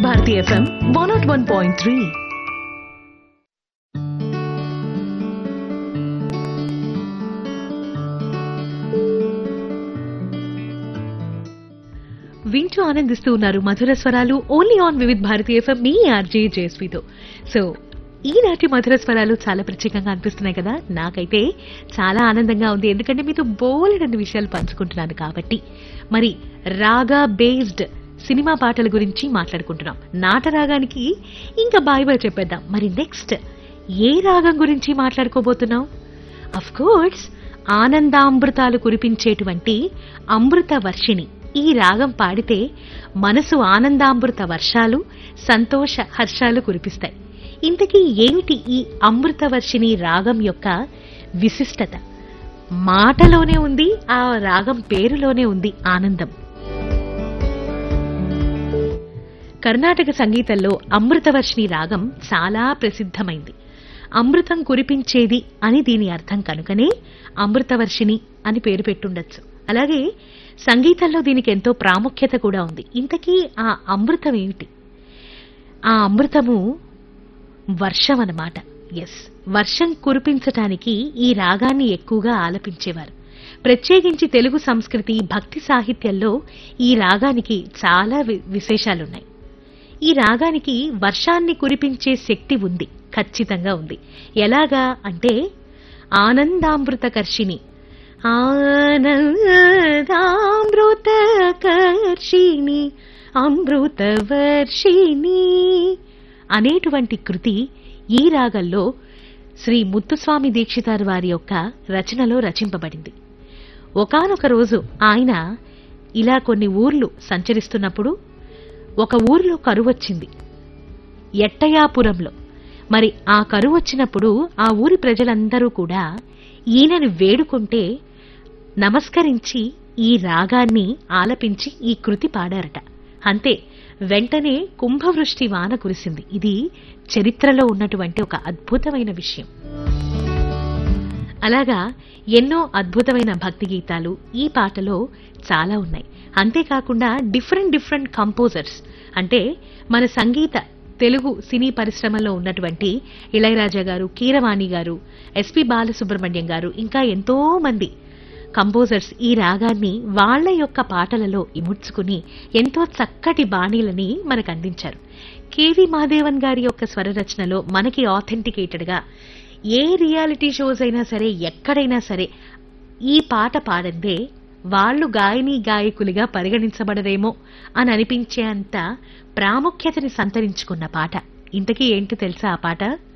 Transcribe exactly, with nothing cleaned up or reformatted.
Bharati FM one not one point three. వింటూ ఆనందిస్తూ ఉన్నారు మధుర స్వరాలు only on Vividh Bharati FM, me RJ జేస్వితో. So ఈనాటి మధుర స్వరాలు చాలా ప్రత్యేకంగా అనిపిస్తున్నాయి కదా. నాకైతే చాలా ఆనందంగా ఉంది, ఎందుకంటే మీతో బోలెడన్ని విషయాలు పంచుకుంటున్నాను కాబట్టి. మరి రాగా బేస్డ్ సినిమా పాటల గురించి మాట్లాడుకుంటున్నాం. నాట రాగానికి ఇంకా బాయ్ బాయ్ చెప్పేద్దాం. మరి నెక్స్ట్ ఏ రాగం గురించి మాట్లాడుకోబోతున్నాం? అఫ్ కోర్స్ ఆనందామృతాలు కురిపించేటువంటి అమృత వర్షిణి ఈ రాగం పాడితే మనసు ఆనందామృత వర్షాలు, సంతోష హర్షాలు కురిపిస్తాయి. ఇంతకీ ఏమిటి ఈ అమృత వర్షిణి రాగం యొక్క విశిష్టత? మాటలోనే ఉంది, ఆ రాగం పేరులోనే ఉంది ఆనందం. కర్ణాటక సంగీతంలో అమృతవర్షిణి రాగం చాలా ప్రసిద్ధమైంది. అమృతం కురిపించేది అని దీని అర్థం కనుకనే అమృతవర్షిణి అని పేరు పెట్టుండొచ్చు. అలాగే సంగీతంలో దీనికి ఎంతో ప్రాముఖ్యత కూడా ఉంది. ఇంతకీ ఆ అమృతం ఏమిటి? ఆ అమృతము వర్షం అన్నమాట. ఎస్, వర్షం కురిపించటానికి ఈ రాగాన్ని ఎక్కువగా ఆలపించేవారు. ప్రత్యేకించి తెలుగు సంస్కృతి, భక్తి సాహిత్యంలో ఈ రాగానికి చాలా విశేషాలున్నాయి. ఈ రాగానికి వర్షాన్ని కురిపించే శక్తి ఉంది, ఖచ్చితంగా ఉంది. ఎలాగా అంటే ఆనందామృతకర్షిణి, ఆనందామృతకర్షిణి అమృతవర్షిణి అనేటువంటి కృతి ఈ రాగంలో శ్రీ ముత్తుస్వామి దీక్షితార్ వారి యొక్క రచనలో రచింపబడింది. ఒకానొక రోజు ఆయన ఇలా కొన్ని ఊర్లు సంచరిస్తున్నప్పుడు ఒక ఊరిలో కరువు వచ్చింది, ఎట్టయాపురంలో. మరి ఆ కరువు వచ్చినప్పుడు ఆ ఊరి ప్రజలందరూ కూడా ఈయనని వేడుకుంటే నమస్కరించి ఈ రాగాన్ని ఆలపించి ఈ కృతి పాడారట. అంతే, వెంటనే కుంభవృష్టి వాన కురిసింది. ఇది చరిత్రలో ఉన్నటువంటి ఒక అద్భుతమైన విషయం. అలాగా ఎన్నో అద్భుతమైన భక్తి గీతాలు ఈ పాటలో చాలా ఉన్నాయి. అంతేకాకుండా డిఫరెంట్ డిఫరెంట్ కంపోజర్స్, అంటే మన సంగీత తెలుగు సినీ పరిశ్రమలో ఉన్నటువంటి ఇళయరాజా గారు, కీరవాణి గారు, ఎస్పి బాలసుబ్రహ్మణ్యం గారు, ఇంకా ఎంతో మంది కంపోజర్స్ ఈ రాగాన్ని వాళ్ల యొక్క పాటలలో ఇముడ్చుకుని ఎంతో చక్కటి బాణీలని మనకు అందించారు. కేవి మహాదేవన్ గారి యొక్క స్వర రచనలో మనకి ఆథెంటికేటెడ్ గా ఏ రియాలిటీ షోస్ అయినా సరే, ఎక్కడైనా సరే ఈ పాట పాడందే వాళ్లు గాయని గాయకులుగా పరిగణించబడరేమో అని అనిపించేంత ప్రాముఖ్యతని సంతరించుకున్న పాట. ఇంతకీ ఏంటి తెలుసా ఆ పాట?